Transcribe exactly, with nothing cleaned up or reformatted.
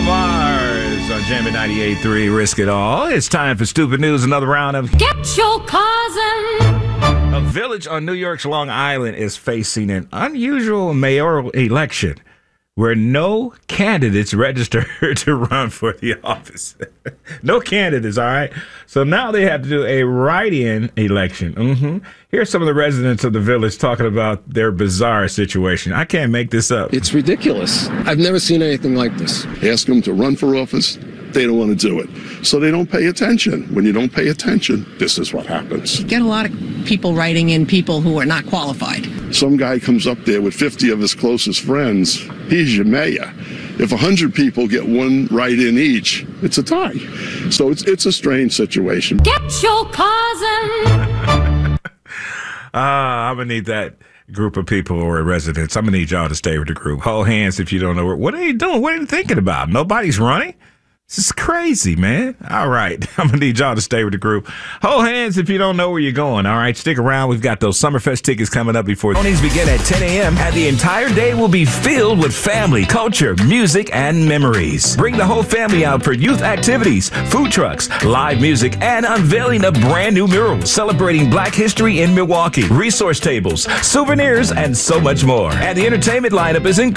Mars on Jammin' ninety-eight point three. Risk It All. It's time for Stupid News. Another round of Get Your Cousin. A village on New York's Long Island is facing an unusual mayoral election where no candidates registered to run for the office. No candidates, all right? So now they have to do a write-in election. Mm-hmm. Here's some of the residents of the village talking about their bizarre situation. I can't make this up. It's ridiculous. I've never seen anything like this. Ask them to run for office. They don't want to do it. So they don't pay attention. When you don't pay attention, this is what happens. You get a lot of people writing in people who are not qualified. Some guy comes up there with fifty of his closest friends. He's your mayor. If one hundred people get one write-in each, it's a tie. So it's it's a strange situation. Get Your Cousin. Ah, I'm going to need that group of people or residents. I'm going to need y'all to stay with the group. Hold hands if you don't know. What are you doing? What are you thinking about? Nobody's running? This is crazy, man. All right. I'm going to need y'all to stay with the group. Hold hands if you don't know where you're going. All right. Stick around. We've got those Summerfest tickets coming up before. Mornings begin at ten a.m. and the entire day will be filled with family, culture, music, and memories. Bring the whole family out for youth activities, food trucks, live music, and unveiling a brand new mural celebrating Black history in Milwaukee, resource tables, souvenirs, and so much more. And the entertainment lineup is incredible.